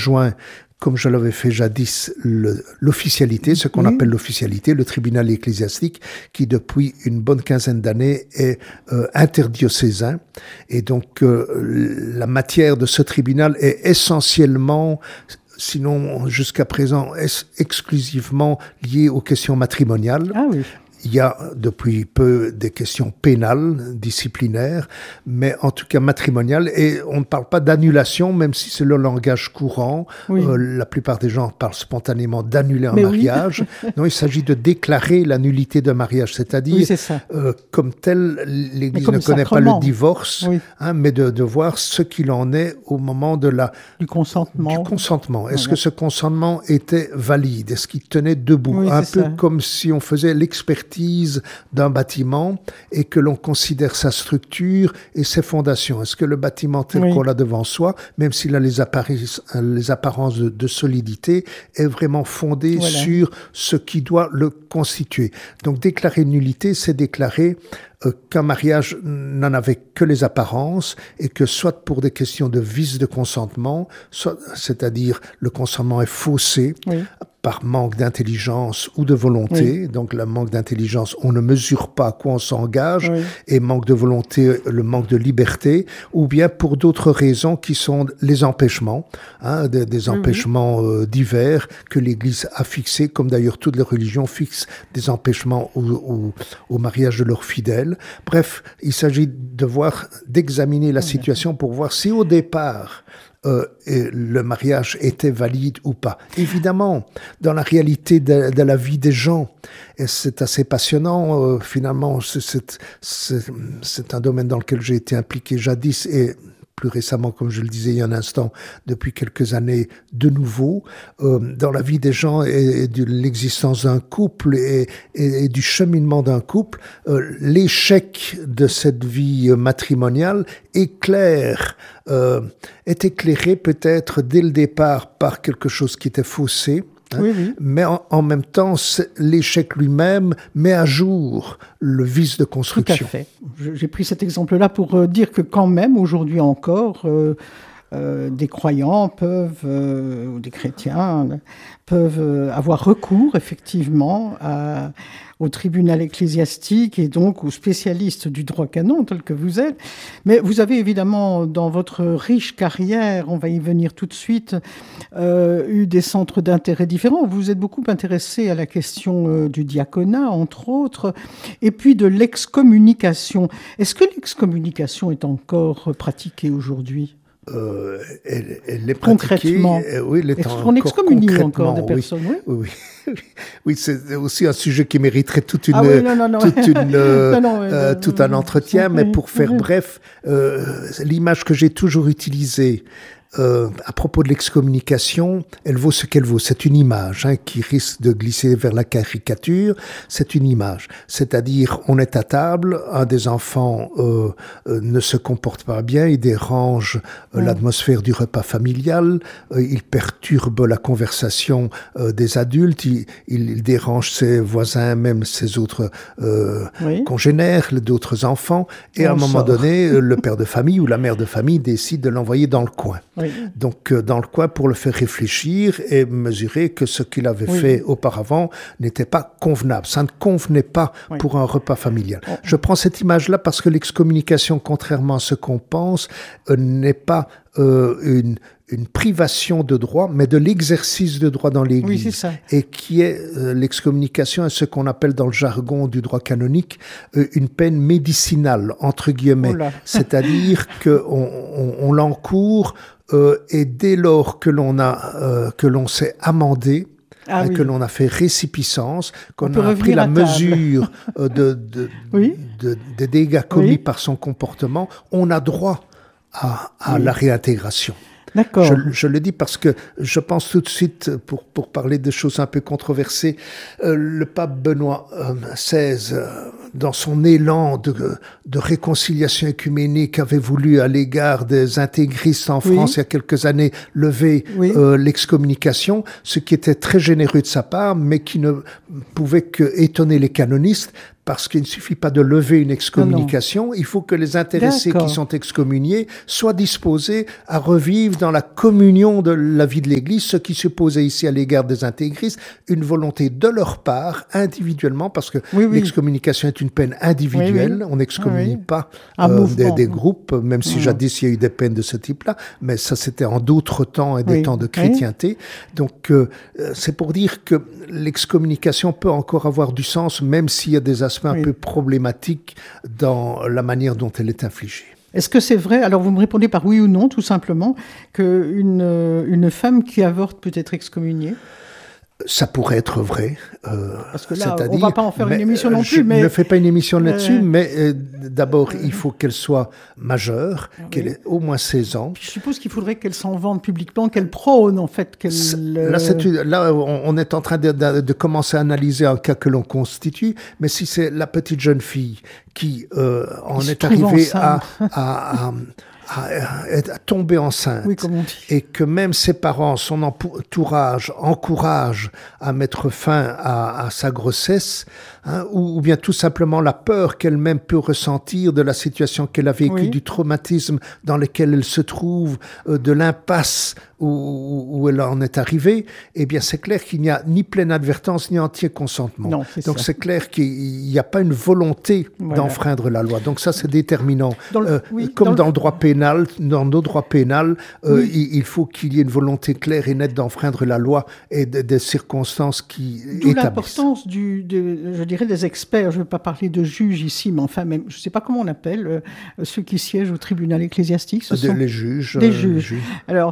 adjoint, comme je l'avais fait jadis, l'officialité, ce qu'on appelle l'officialité, le tribunal ecclésiastique, qui depuis une bonne quinzaine d'années est interdiocésain. Et donc la matière de ce tribunal est essentiellement, sinon jusqu'à présent, exclusivement liée aux questions matrimoniales. Ah oui. Il y a depuis peu des questions pénales, disciplinaires, mais en tout cas matrimoniales. Et on ne parle pas d'annulation, même si c'est le langage courant. Oui. La plupart des gens parlent spontanément d'annuler un mariage. Non, il s'agit de déclarer la nullité d'un mariage, c'est-à-dire, comme tel, l'Église ne connaît pas le divorce, mais de voir ce qu'il en est au moment du consentement. Est-ce que ce consentement était valide? Est-ce qu'il tenait debout? Un peu comme si on faisait l'expertise d'un bâtiment et que l'on considère sa structure et ses fondations. Est-ce que le bâtiment tel qu'on l'a devant soi, même s'il a les apparences de solidité, est vraiment fondé sur ce qui doit le constituer? Donc déclarer nullité, c'est déclarer qu'un mariage n'en avait que les apparences et que soit pour des questions de vice de consentement, c'est-à-dire le consentement est faussé, par manque d'intelligence ou de volonté. Donc, le manque d'intelligence, on ne mesure pas à quoi on s'engage, et manque de volonté, le manque de liberté, ou bien pour d'autres raisons qui sont les empêchements, des empêchements divers que l'Église a fixés, comme d'ailleurs toutes les religions fixent des empêchements au mariage de leurs fidèles. Bref, il s'agit d'examiner la situation pour voir si au départ, le mariage était valide ou pas. Évidemment, dans la réalité de la vie des gens, et c'est assez passionnant, finalement, c'est un domaine dans lequel j'ai été impliqué jadis et plus récemment, comme je le disais il y a un instant, depuis quelques années de nouveau, dans la vie des gens et de l'existence d'un couple et du cheminement d'un couple, l'échec de cette vie matrimoniale est éclairé peut-être dès le départ par quelque chose qui était faussé, mais en même temps, l'échec lui-même met à jour le vice de construction. Tout à fait. J'ai pris cet exemple-là pour dire que quand même, aujourd'hui encore, des croyants ou des chrétiens peuvent avoir recours effectivement au tribunal ecclésiastique et donc aux spécialistes du droit canon tel que vous êtes. Mais vous avez évidemment, dans votre riche carrière, on va y venir tout de suite, eu des centres d'intérêt différents. Vous êtes beaucoup intéressé à la question du diaconat, entre autres, et puis de l'excommunication. Est-ce que l'excommunication est encore pratiquée aujourd'hui ? Elle est pratiquée. Concrètement. On excommunie encore des personnes. Oui, c'est aussi un sujet qui mériterait tout un entretien, mais pour faire bref, l'image que j'ai toujours utilisée à propos de l'excommunication, elle vaut ce qu'elle vaut. C'est une image qui risque de glisser vers la caricature. C'est une image. C'est-à-dire, on est à table, un des enfants ne se comporte pas bien, il dérange l'atmosphère du repas familial, il perturbe la conversation des adultes, il dérange ses voisins, même ses autres congénères, d'autres enfants, et à un moment donné, le père de famille ou la mère de famille décide de l'envoyer dans le coin. Donc, dans le coin pour le faire réfléchir et mesurer que ce qu'il avait fait auparavant n'était pas convenable. Ça ne convenait pas pour un repas familial. Je prends cette image-là parce que l'excommunication, contrairement à ce qu'on pense, n'est pas une privation de droit, mais de l'exercice de droit dans l'Église. Oui, c'est ça. Et qui est l'excommunication est ce qu'on appelle dans le jargon du droit canonique une peine médicinale, entre guillemets. C'est-à-dire qu'on l'encourt et dès lors que l'on s'est amendé, que l'on a fait récipiscence, qu'on a pris la mesure des dégâts commis par son comportement, on a droit à la réintégration. D'accord. Je le dis parce que je pense tout de suite, pour parler de choses un peu controversées, le pape Benoît XVI, dans son élan de réconciliation œcuménique, avait voulu à l'égard des intégristes en France il y a quelques années lever l'excommunication, ce qui était très généreux de sa part, mais qui ne pouvait que étonner les canonistes, parce qu'il ne suffit pas de lever une excommunication, il faut que les intéressés qui sont excommuniés soient disposés à revivre dans la communion de la vie de l'Église, ce qui supposait ici à l'égard des intégristes une volonté de leur part, individuellement, parce que l'excommunication est une peine individuelle, on n'excommunie pas des groupes, même si jadis il y a eu des peines de ce type-là, mais ça c'était en d'autres temps et des temps de chrétienté. Donc c'est pour dire que l'excommunication peut encore avoir du sens, même s'il y a des aspects un peu problématiques dans la manière dont elle est infligée. Est-ce que c'est vrai, alors vous me répondez par oui ou non, tout simplement, qu'une femme qui avorte peut être excommuniée ? Ça pourrait être vrai. Parce que là, on ne va pas en faire une émission non plus. Je ne fais pas une émission là-dessus, mais d'abord, il faut qu'elle soit majeure, qu'elle ait au moins 16 ans. Je suppose qu'il faudrait qu'elle s'en vende publiquement, qu'elle prône, en fait. Là, on est en train de commencer à analyser un cas que l'on constitue, mais si c'est la petite jeune fille qui en est arrivée à tomber enceinte, et que même ses parents, son entourage encouragent à mettre fin à sa grossesse, ou bien tout simplement la peur qu'elle-même peut ressentir de la situation qu'elle a vécue, du traumatisme dans lequel elle se trouve, de l'impasse où elle en est arrivée, eh bien c'est clair qu'il n'y a ni pleine advertance ni entier consentement. Non, donc c'est clair qu'il n'y a pas une volonté d'enfreindre la loi. Donc ça c'est déterminant. Dans le droit pénal, dans nos droits pénals, il faut qu'il y ait une volonté claire et nette d'enfreindre la loi et des circonstances qui établissent. D'où l'importance je dirais des experts. Je ne veux pas parler de juges ici, mais enfin même, je ne sais pas comment on appelle ceux qui siègent au tribunal ecclésiastique. Les juges. Des juges. Alors,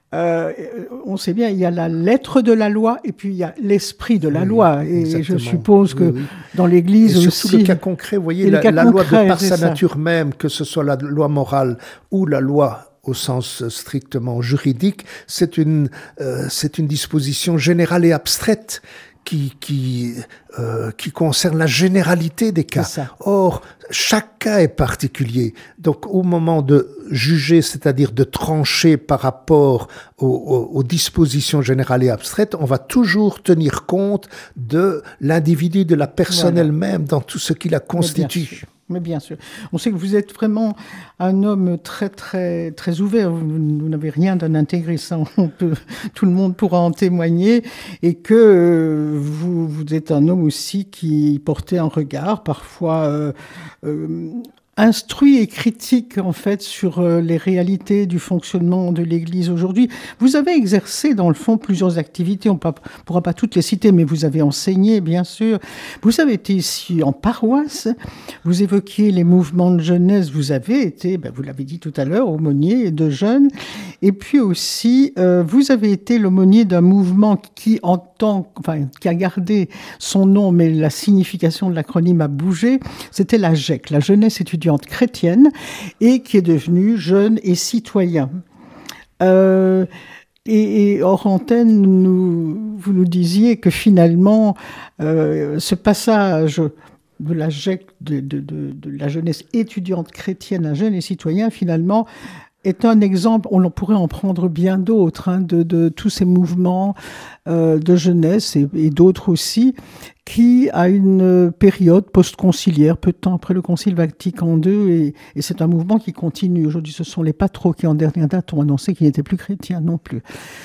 on sait bien, il y a la lettre de la loi et puis il y a l'esprit de la loi. Et exactement. Je suppose que dans l'Église et aussi... surtout le cas concret, vous voyez, la loi de par sa nature même, que ce soit la loi morale ou la loi au sens strictement juridique, c'est une disposition générale et abstraite qui concerne la généralité des cas. Or, chaque cas est particulier. Donc, au moment de juger, c'est-à-dire de trancher par rapport aux dispositions générales et abstraites, on va toujours tenir compte de l'individu, de la personne elle-même, dans tout ce qui la constitue. Mais bien sûr. On sait que vous êtes vraiment un homme très, très, très ouvert. Vous n'avez rien d'un intégriste. Tout le monde pourra en témoigner. Et que vous êtes un homme aussi qui portait un regard parfois instruit et critique en fait sur les réalités du fonctionnement de l'Église aujourd'hui. Vous avez exercé dans le fond plusieurs activités, on ne pourra pas toutes les citer, mais vous avez enseigné bien sûr. Vous avez été ici en paroisse, vous évoquiez les mouvements de jeunesse, vous avez été, vous l'avez dit tout à l'heure, aumônier de jeunes, et puis aussi vous avez été l'aumônier d'un mouvement qui a gardé son nom, mais la signification de l'acronyme a bougé, c'était la JEC, la jeunesse étudiante chrétienne, et qui est devenue jeune et citoyen. Et hors antenne, vous nous disiez que finalement, ce passage de la JEC, de la jeunesse étudiante chrétienne à jeune et citoyen, finalement, est un exemple, on pourrait en prendre bien d'autres, de tous ces mouvements de jeunesse et d'autres aussi, qui à une période post-conciliaire, peu de temps après le Concile Vatican II, et c'est un mouvement qui continue. Aujourd'hui, ce sont les patrons qui, en dernière date, ont annoncé qu'ils n'étaient plus chrétiens non plus.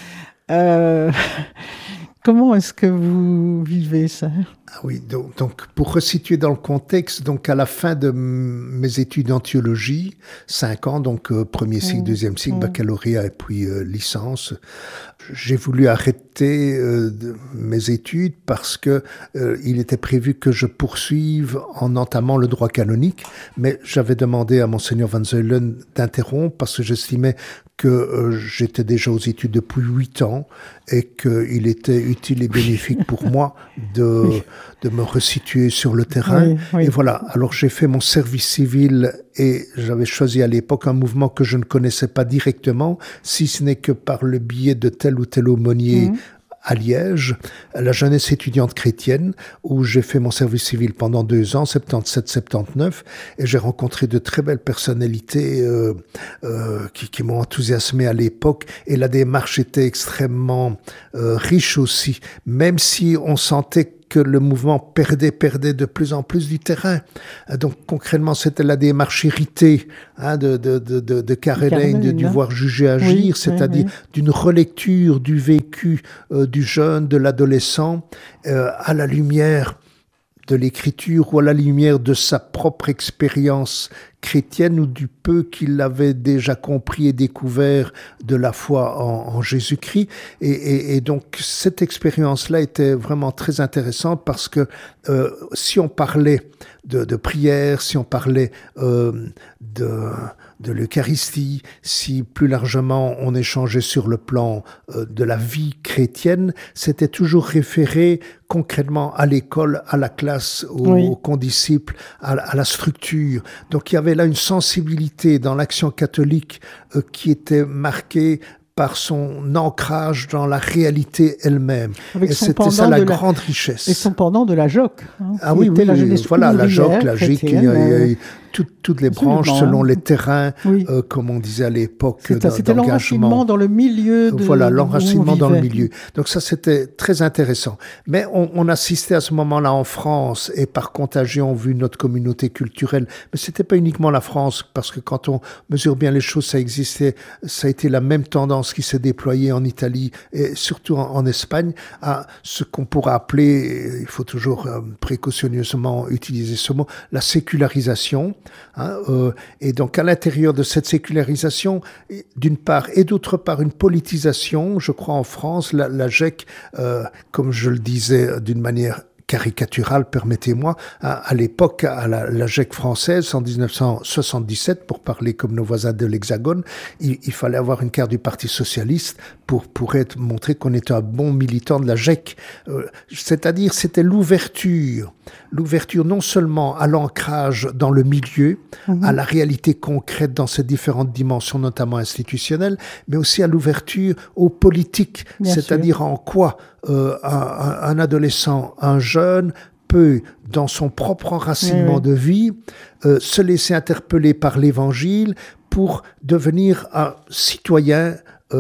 Comment est-ce que vous vivez ça ? Oui, donc pour resituer dans le contexte, donc à la fin de mes études en théologie, 5 ans, donc premier cycle, deuxième cycle, baccalauréat et puis licence, j'ai voulu arrêter mes études parce que il était prévu que je poursuive en entamant le droit canonique, mais j'avais demandé à Monseigneur Van Zeulen d'interrompre parce que j'estimais que j'étais déjà aux études depuis 8 ans et qu'il était utile et bénéfique pour moi de me resituer sur le terrain. Oui. Et voilà, alors j'ai fait mon service civil et j'avais choisi à l'époque un mouvement que je ne connaissais pas directement, si ce n'est que par le biais de tel ou tel aumônier à Liège, la jeunesse étudiante chrétienne, où j'ai fait mon service civil pendant 2 ans, 77-79, et j'ai rencontré de très belles personnalités qui m'ont enthousiasmé à l'époque, et la démarche était extrêmement riche aussi, même si on sentait que le mouvement perdait de plus en plus du terrain. Donc concrètement, c'était la démarche héritée de Carélène de devoir juger, agir, c'est-à-dire d'une relecture du vécu du jeune, de l'adolescent, à la lumière de l'écriture ou à la lumière de sa propre expérience chrétienne ou du peu qu'il avait déjà compris et découvert de la foi en Jésus-Christ. Et donc cette expérience-là était vraiment très intéressante parce que si on parlait de prière, si on parlait de l'Eucharistie, si plus largement on échangeait sur le plan de la vie chrétienne, c'était toujours référé concrètement à l'école, à la classe, aux condisciples, à la structure. Donc il y avait là une sensibilité dans l'action catholique qui était marquée par son ancrage dans la réalité elle-même. Et c'était ça la grande richesse. Et son pendant de la JOC. Voilà, la JOC, la GIC, il y a toutes les branches selon les terrains, comme on disait à l'époque, c'était l'enracinement dans le milieu. Voilà, l'enracinement dans le milieu. Donc ça, c'était très intéressant. Mais on assistait à ce moment-là en France, et par contagion, vu notre communauté culturelle. Mais c'était pas uniquement la France, parce que quand on mesure bien les choses, ça a été la même tendance qui s'est déployée en Italie, et surtout en Espagne, à ce qu'on pourrait appeler, il faut toujours précautionneusement utiliser ce mot, la sécularisation. Et donc à l'intérieur de cette sécularisation, d'une part, et d'autre part une politisation, je crois en France, la GEC, comme je le disais d'une manière caricaturale, permettez-moi, à l'époque, à la GEC française, en 1977, pour parler comme nos voisins de l'Hexagone, il fallait avoir une carte du Parti socialiste pour montrer qu'on était un bon militant de la GEC. C'est-à-dire, c'était l'ouverture non seulement à l'ancrage dans le milieu, à la réalité concrète dans ses différentes dimensions, notamment institutionnelles, mais aussi à l'ouverture aux politiques, c'est-à-dire en quoi un adolescent, un jeune peut, dans son propre enracinement de vie, se laisser interpeller par l'Évangile pour devenir un citoyen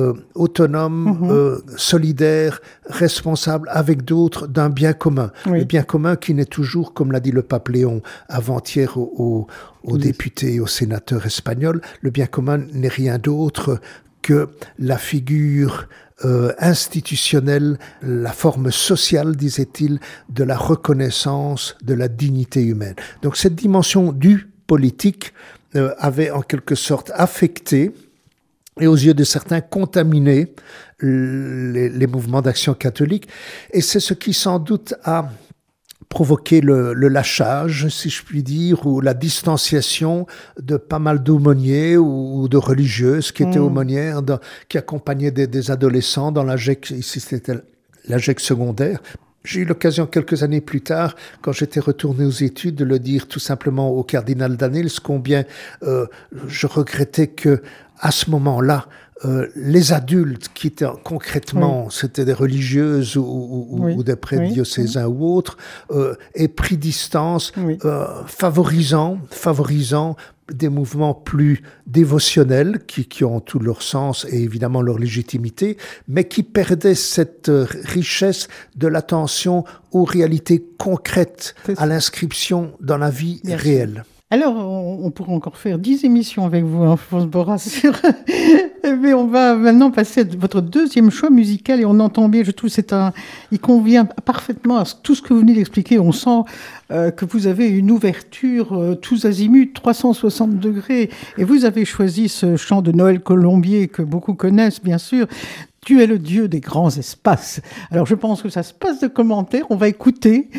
autonome, solidaire, responsable avec d'autres d'un bien commun. Le bien commun qui n'est toujours, comme l'a dit le pape Léon avant-hier aux députés et aux sénateurs espagnols, le bien commun n'est rien d'autre que la figure institutionnelle, la forme sociale, disait-il, de la reconnaissance de la dignité humaine. Donc cette dimension du politique avait en quelque sorte affecté et aux yeux de certains contaminé les mouvements d'action catholique. Et c'est ce qui sans doute a provoqué le lâchage, si je puis dire, ou la distanciation de pas mal d'aumôniers ou de religieuses qui étaient aumônières, qui accompagnaient des adolescents dans la GEC, ici c'était la GEC secondaire. J'ai eu l'occasion quelques années plus tard, quand j'étais retourné aux études, de le dire tout simplement au cardinal Danels, combien je regrettais que à ce moment-là, les adultes qui étaient concrètement, c'était des religieuses ou des prêtres diocésains ou autres, aient pris distance, favorisant des mouvements plus dévotionnels qui ont tout leur sens et évidemment leur légitimité, mais qui perdaient cette richesse de l'attention aux réalités concrètes, à l'inscription dans la vie réelle. Alors, on pourrait encore faire 10 émissions avec vous, Alphonse Borras, mais on va maintenant passer à votre deuxième choix musical et on entend bien, je trouve, il convient parfaitement à tout ce que vous venez d'expliquer. On sent que vous avez une ouverture tous azimuts, 360 degrés, et vous avez choisi ce chant de Noël Colombier que beaucoup connaissent, bien sûr. Tu es le Dieu des grands espaces. Alors, je pense que ça se passe de commentaires. On va écouter.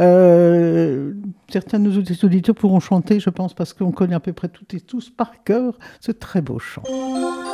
Certains de nos auditeurs pourront chanter, je pense, parce qu'on connaît à peu près toutes et tous par cœur ce très beau chant.